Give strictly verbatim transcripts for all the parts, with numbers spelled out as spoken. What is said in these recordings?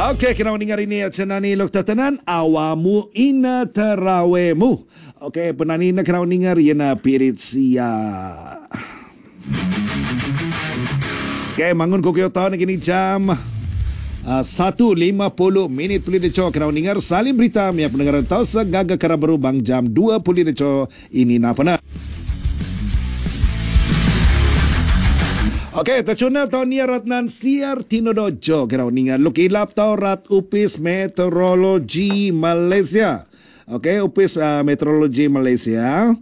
Okey, kena mendengar ini cenani lok tatanan awamu ina terawemu. Okey, penani nak kena mendengar yana pirit sia. Okey, mangun kokyo tahu ni kini jam Uh, satu lima puluh minit pulih deco kena mendengar salim berita yang pendengaran tahu segaga kara berubang jam dua puluh deco ini napana. Okey, tercuna tahu ni Ratnan Siar Tinodojo kena mendengar lukilap tahu rat upis meteorologi Malaysia. Okey, upis uh, meteorologi Malaysia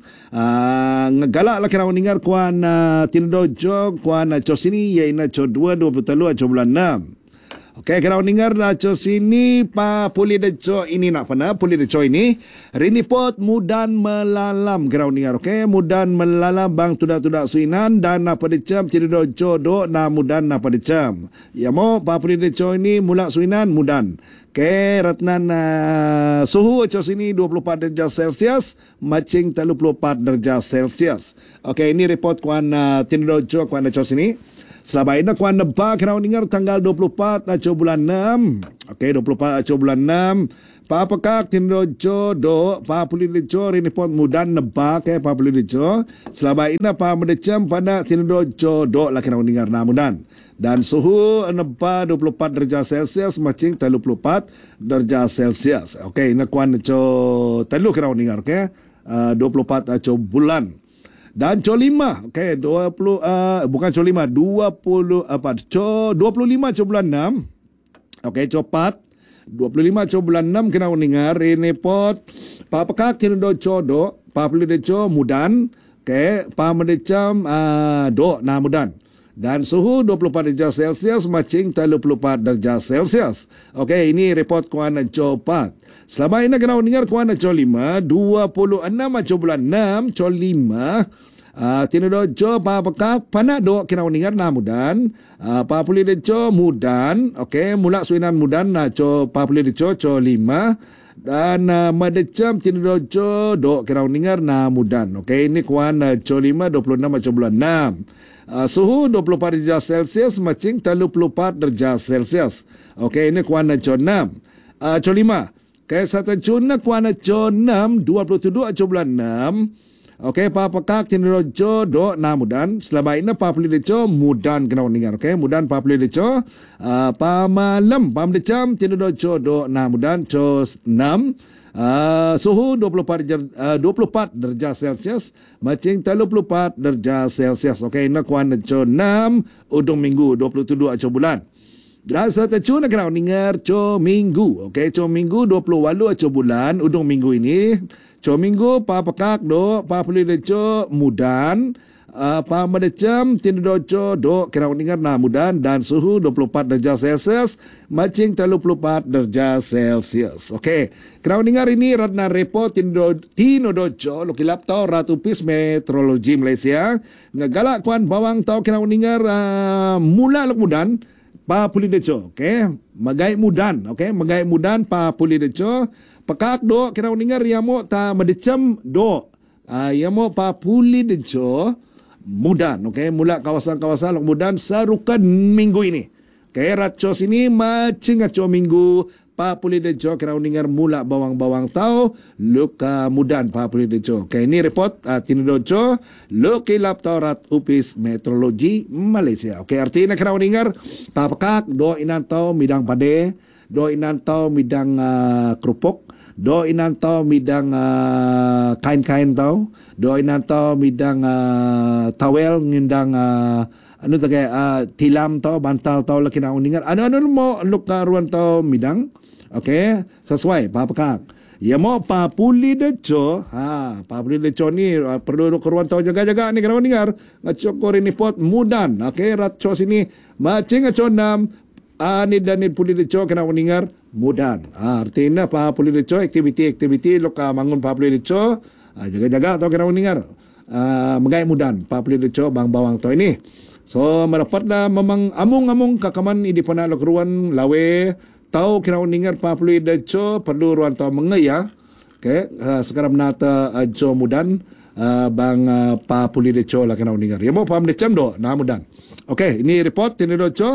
uh, ngegalak lah kena mendengar kuan uh, Tinodojo kuan uh, cos ini iaitu cos dua dua puluh telu bulan enam. Okey, kena dengar lah cos ini pa puli deco ini nak pana puli deco ini rinipot mudan melalam kena dengar. Okey, mudan melalam bang tudak-tudak suinan dan apa decam tidak deco do na mudan apa decam. Ya mo pa puli deco ini mula suinan mudan. Okey, Ratnan uh, suhu cos ini dua puluh empat darjah Celsius, macing tiga puluh empat darjah Celsius. Okey, ini report kuan uh, tidak deco kuan cos ini. Selama ini kuan nebak kena dengar tanggal dua puluh empat acu bulan enam. Okey, dua puluh empat acu bulan enam. Pa pekak tindojo do pa puli deco rinipot mudan nebak eh pa puli deco. Selama ini pa mendecam pada tindojo do lah kena dengar namudan. Dan suhu nebak dua puluh empat darjah Celsius macing tiga puluh empat darjah Celsius. Okey, ini kuan deco telu kena dengar okey. Uh, dua puluh empat acu bulan. Dan co lima, okey, dua puluh uh, bukan co lima, dua puluh apa? Co dua puluh lima co bulan enam. Okey, co empat, dua puluh lima co bulan enam kena dengar ini pot pa pekak tindo co do, pa puluh deco mudan, okey, pa mendecam uh, do na mudan. Dan suhu dua puluh empat darjah Celsius macing tiga puluh empat darjah Celsius. Okey, ini report kuan co empat. Selama ini kena dengar kuan co lima, dua puluh enam co bulan enam, co lima. Uh, Tino dojo pa pekak panak do kena dengar na mudan. Uh, pa puluh deco mudan. Okey, mula suinan mudan na co pa puluh deco co lima. Dan uh, madecam tino dojo do kena dengar na mudan. Okey, ini kuan uh, co lima dua puluh enam co bulan enam. Uh, suhu dua puluh empat darjah Celsius macing tiga puluh empat darjah Celsius. Okey, ini kuan uh, co enam. Uh, co lima. Okey, satu cuna kuan uh, co enam dua puluh tujuh co bulan enam. Okey, pa pekak tindojo do na mudan. Selama ini pa puluh deco mudan kena dengar. Okey, mudan pa puluh deco. Uh, pa malam pa mendecam tindojo do na mudan co enam. Uh, suhu dua puluh empat darjah, uh, dua puluh empat darjah Celsius macing tiga puluh empat darjah Celsius. Okey, ini kuan co enam ujung minggu dua puluh tujuh co bulan. Dan satu cu nak kena dengar co minggu. Okey, co minggu dua puluh lapan co bulan ujung minggu ini. Co minggu pa pekak do pa puluh deco mudan. Uh, pa mendecam tindo doco do kena dengar na mudan dan suhu dua puluh empat darjah Celsius macing tiga puluh empat darjah Celsius. Okey, kena dengar ini Ratna report tindo tino doco lokilap tau ratu pis meteorologi Malaysia ngagalak kuan bawang tau kena dengar uh, mula lok mudan pa puluh deco. Okey, magai mudan. Okey, magai mudan pa puluh deco. Pekak do kena dengar yamo ta mendecam do. Uh, yamo pa puluh deco mudan. Okey, mula kawasan-kawasan mudan sarukan minggu ini. Okey, ratcos ini macing aco minggu pa puluh deco kena dengar mula bawang-bawang tau luka mudan pa puluh deco. Okey, ini report uh, tinodojo lokilap tau rat upis meteorologi Malaysia. Okey, artinya kena dengar pa pekak do inan tau midang pade, do inan tau midang uh, kerupuk, do inan tau midang uh, kain-kain tau, do inan tau midang uh, tawel ngindang uh, anu tage uh, tilam tau bantal tau laki nak dengar anu-anu mo luka ruan tau midang. Okey, sesuai pa pekak. Ya mo pa puli deco. Ha, pa puli deco ni uh, perlu keruan tau jaga-jaga ni kena dengar. Ngacokor ini pot mudan. Okey, ratco sini macing ngaco enam. Ani dan ni puli deco kena dengar mudan. Ha, artinya pa puli deco aktiviti-aktiviti loka mangun pa puli deco. Ha, jaga-jaga tau kena dengar. Uh, megai mudan pa puli deco bang bawang tau ini. So merapatlah memang amung-amung kakaman idi pana lokruan lawe tau kena dengar pa puli deco perlu ruan tau mengaya. Okey, uh, sekarang menata uh, jo mudan uh, bang uh, pa puli deco lah kena dengar. Ya mau paham decam do na mudan. Okey, ini report tini deco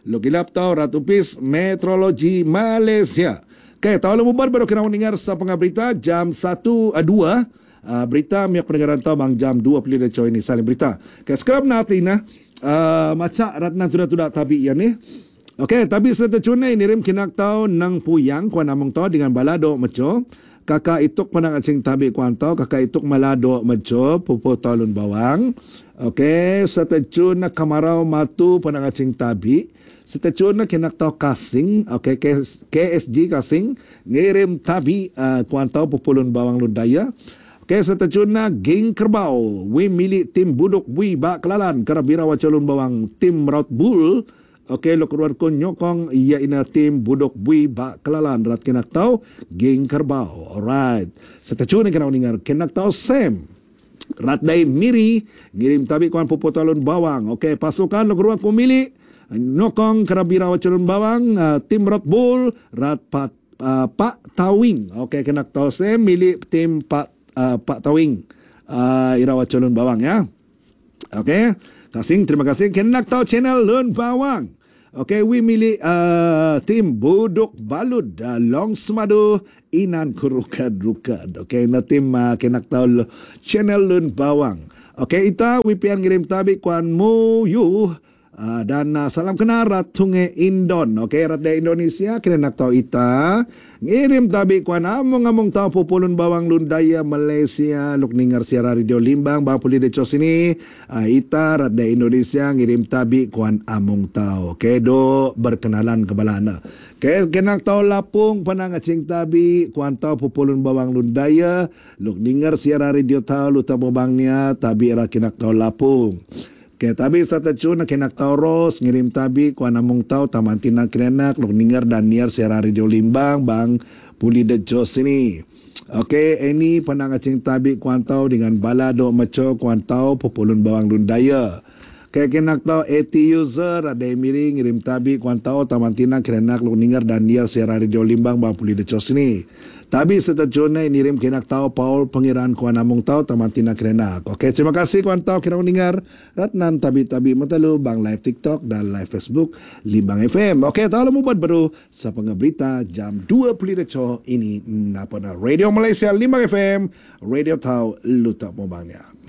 Lukilap tau Rat Upis Meteorologi Malaysia. Okay, tahu lemubar baru kena mendengar sa pengaberita jam satu, dua. Uh, berita miak pendengaran tau bang jam dua puluh deco ini saling berita. Okay, sekarang natin na uh, macak ratna tuda-tuda tabi yan ni. Okay, tapi setelah cunay nirim kinak tau nang puyang kuan among tau dengan balado meco. Kakak ituk panang acing tabi kuan tau, kakak ituk malado meco pupo talun bawang. Okay, setelah cun na kamarau matu panang acing tabi. Setelah cun na kinak tau kasing, okay, K S G kasing ngirim tabi uh, kuan tau pupulun bawang ludaya. Okay, setelah cun na geng kerbau, wi milik tim buduk wi bak kelalan karabira wacalun bawang tim raut bul. Okey, lo keluar ko nyokong ia ina tim budok bui ba kelalan rat kenak tau geng kerbau. Alright. Setelah ni kena dengar kenak tau sem. Rat dai miri ngirim tabi kuan puputalun bawang. Okey, pasukan lo keluar ko milik nyokong kerabira wacalun bawang uh, tim Red Bull rat pat uh, Pak Tawing. Okey, kenak tau sem milik tim Pak uh, Pak Tawing. Uh, ira wacalun bawang ya. Okey. Kasing, terima kasih. Kenak tahu channel Lun Bawang. Okey, we milik uh, tim Buduk Balud uh, Long Semadu Inan Kurukad-Rukad. Okey, na tim uh, kenak tahu channel Lun Bawang. Okey, ita we pian ngirim tabi kuan mu yu uh, dan uh, salam kenal rat tunge Indon. Okey, rat dari Indonesia kenak tahu ita ngirim tabi kuan among-among tahu pupulun bawang lundaya Malaysia luk ningar siara radio Limbang bang puli deco sini uh, ita rat dari Indonesia ngirim tabi kuan among tahu. Okey, do berkenalan kebalana. Okey, kenak tahu lapung panang acing tabi kuan tahu pupulun bawang lundaya luk ningar siara radio tahu luta bobangnya tabi ra kenak tahu lapung. Okay, tabi sa tachun na kenak tau ros, ngirim tabi, kuan among tau, tamantinan kenak, luk ningar dan niar siara radio Limbang, bang puli de jos ini. Okay, ini panang acing tabi kuan tau dengan balado maco kuan tau, populun bawang lundaya. Okay, kenak tau eighty user, ada yang miring, ngirim tabi kuan tau, tamantinan kenak, luk ningar dan niar siara radio Limbang, bang puli de jos ini. Tabi serta Jonai nirim kenak tahu Paul pengiraan kuan among tahu tamantina kerenak. Okey, terima kasih kuan tahu kena dengar Ratnan tabi-tabi matalu bang live TikTok dan live Facebook Limbang F M. Okey, tahu lemu buat baru sa pengaberita jam dua puluh deco ini napana Radio Malaysia Limbang F M, Radio tahu lutak mobangnya.